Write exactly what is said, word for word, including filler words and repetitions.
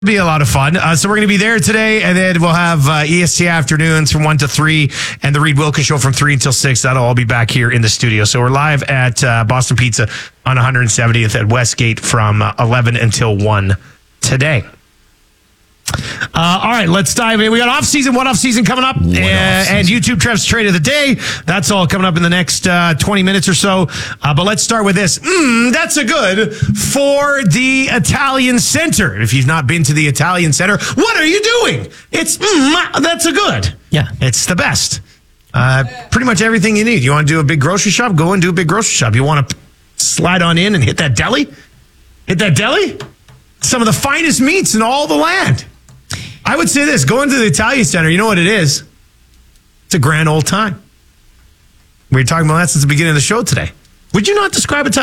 Be a lot of fun. Uh, so we're going to be there today, and then we'll have uh, E S T afternoons from one to three, and the Reed Wilkins Show from three until six. That'll all be back here in the studio. So we're live at uh, Boston Pizza on one hundred seventieth at Westgate from uh, eleven until one today. Uh, all right, let's dive in. We got off-season, one off-season coming up, uh, and YouTube Trev's Trade of the Day. That's all coming up in the next uh, twenty minutes or so. Uh, but let's start with this. Mm, that's a good for the Italian Center. If you've not been to the Italian Center, what are you doing? It's mm, that's a good. Yeah. It's the best. Uh, pretty much everything you need. You want to do a big grocery shop? Go and do a big grocery shop. You want to slide on in and hit that deli? Hit that deli? Some of the finest meats in all the land. I would say this, going to the Italian Center, you know what it is? It's a grand old time. We were talking about that since the beginning of the show today. Would you not describe Italian